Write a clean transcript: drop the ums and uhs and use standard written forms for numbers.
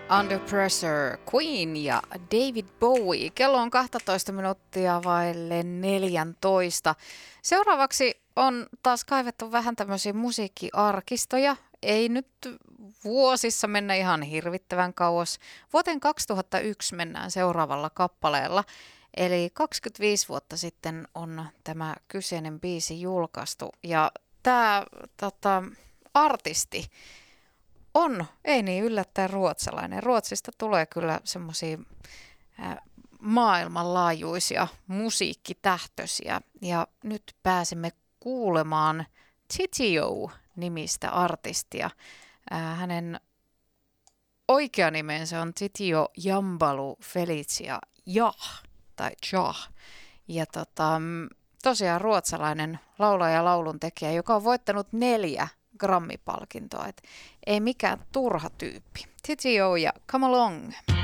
Under Pressure, Queen ja David Bowie. Kello on 12 minuuttia vaille 14. Seuraavaksi on taas kaivettu vähän tämmöisiä musiikkiarkistoja. Ei nyt vuosissa mennä ihan hirvittävän kauas. Vuoteen 2001 mennään seuraavalla kappaleella. Eli 25 vuotta sitten on tämä kyseinen biisi julkaistu. Ja tämä artisti on, ei niin yllättäen ruotsalainen. Ruotsista tulee kyllä semmoisia maailmanlaajuisia musiikkitähtöisiä. Ja nyt pääsemme kuulemaan Titio-nimistä artistia. Hänen oikea nimensä on Titio Jambalu Felicia Jah, tai Jah. Ja tosiaan ruotsalainen laulaja ja lauluntekijä, joka on voittanut 4 Grammy-palkintoa. Et ei mikään turha tyyppi. Titio ja Come Along.